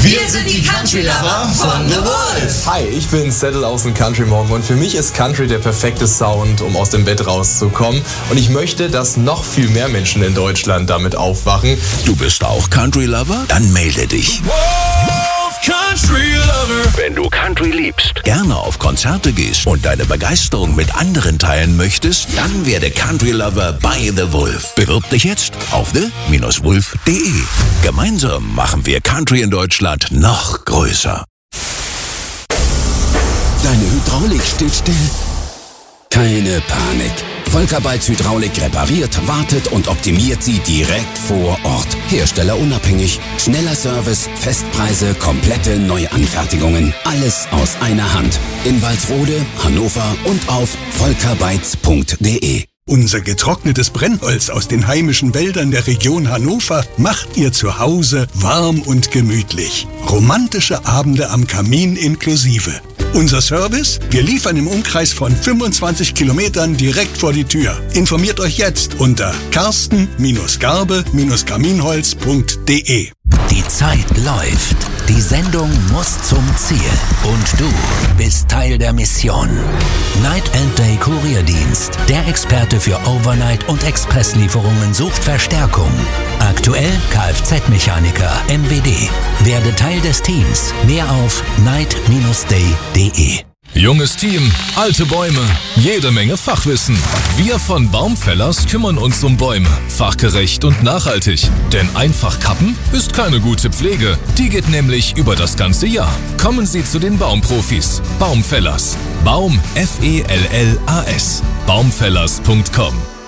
Wir sind die Country Lover von The Wolf. Hi, ich bin Settle aus dem Country Morgen und für mich ist Country der perfekte Sound, um aus dem Bett rauszukommen. Und ich möchte, dass noch viel mehr Menschen in Deutschland damit aufwachen. Du bist auch Country Lover? Dann melde dich. Country Lover. Wenn du Country liebst, gerne auf Konzerte gehst und deine Begeisterung mit anderen teilen möchtest, dann werde Country Lover bei The Wolf. Bewirb dich jetzt auf the-wolf.de. Gemeinsam machen wir Country in Deutschland noch größer. Deine Hydraulik steht still? Keine Panik. Volkerbytes Hydraulik repariert, wartet und optimiert sie direkt vor Ort. Herstellerunabhängig. Schneller Service, Festpreise, komplette Neuanfertigungen. Alles aus einer Hand. In Walsrode, Hannover und auf volkerbytes.de. Unser getrocknetes Brennholz aus den heimischen Wäldern der Region Hannover macht ihr zu Hause warm und gemütlich. Romantische Abende am Kamin inklusive. Unser Service? Wir liefern im Umkreis von 25 Kilometern direkt vor die Tür. Informiert euch jetzt unter karsten-garbe-kaminholz.de. Die Zeit läuft. Die Sendung muss zum Ziel. Und du bist Teil der Mission. Night & Day Kurierdienst. Der Experte für Overnight- und Expresslieferungen sucht Verstärkung. Aktuell Kfz-Mechaniker, MWD. Werde Teil des Teams. Mehr auf night-day.de. Junges Team, alte Bäume, jede Menge Fachwissen. Wir von Baumfellers kümmern uns um Bäume, fachgerecht und nachhaltig. Denn einfach kappen ist keine gute Pflege. Die geht nämlich über das ganze Jahr. Kommen Sie zu den Baumprofis. Baumfellers. Baum, Fellas. Baumfellers.com